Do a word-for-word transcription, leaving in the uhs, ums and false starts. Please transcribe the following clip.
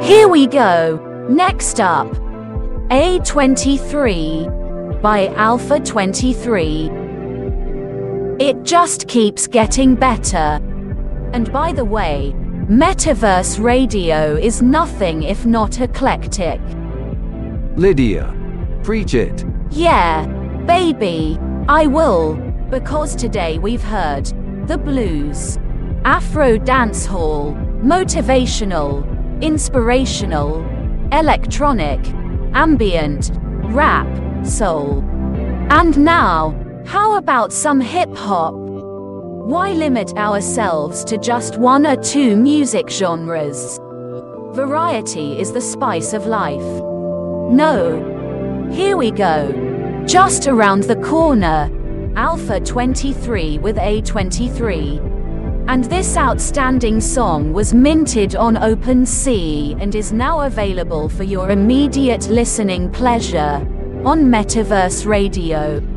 Here we go. Next up, A twenty-three by Alpha twenty-three. It just keeps getting better. And by the way, Metaverse Radio is nothing if not eclectic. Lydia, preach it. Yeah, baby, I will, because today we've heard the blues, Afro dancehall, motivational, inspirational, electronic, ambient, rap, soul. And now, how about some hip-hop? Why limit ourselves to just one or two music genres? Variety is the spice of life. No. Here we go. Just around the corner, Alpha twenty-three with A twenty-three. And this outstanding song was minted on OpenSea and is now available for your immediate listening pleasure on Metaverse Radio.